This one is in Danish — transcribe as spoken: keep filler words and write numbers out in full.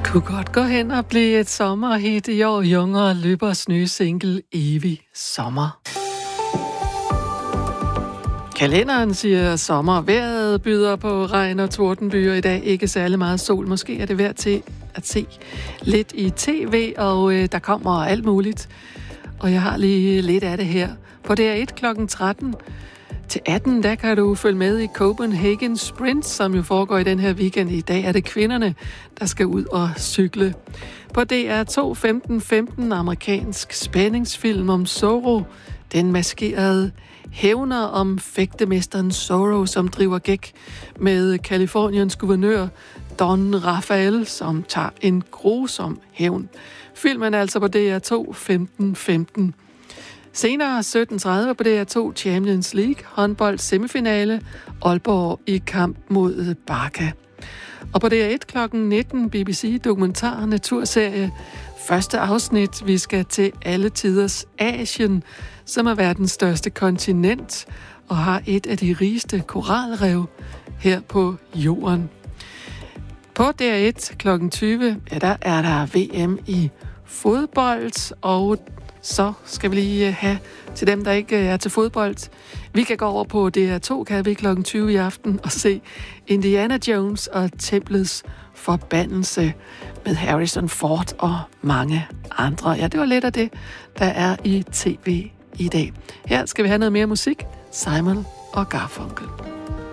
Kunne godt gå hen og blive et sommerhit i år. Junger Løbers nye single Evig Sommer. Kalenderen siger sommer. Vejret byder på regn og tordenbyer i dag. Ikke særlig meget sol. Måske er det værd til at se lidt i tv, og øh, der kommer alt muligt. Og jeg har lige lidt af det her. På D R et klokken tretten til atten, der kan du følge med i Copenhagen Sprint, som jo foregår i den her weekend. I dag er det kvinderne, der skal ud og cykle. På D R to femten femten, amerikansk spændingsfilm om Zorro, den maskerede hævner om fægtemesteren Zorro, som driver gæk med Californiens guvernør Don Rafael, som tager en grusom hævn. Filmen er altså på D R to femten femten. Senere sytten tredive på D R to Champions League, håndbold semifinale, Aalborg i kamp mod Barca. Og på D R et klokken nitten, B B C dokumentar naturserie, første afsnit, vi skal til alle tiders Asien, som er verdens største kontinent og har et af de rigeste koralrev her på jorden. På D R et klokken tyve, ja, der er der V M i fodbold, og så skal vi lige have til dem, der ikke er til fodbold. Vi kan gå over på D R to, kan vi klokken tyve i aften, og se Indiana Jones og Templets forbandelse med Harrison Ford og mange andre. Ja, det var lidt af det, der er i tv i dag. Her skal vi have noget mere musik. Simon og Garfunkel.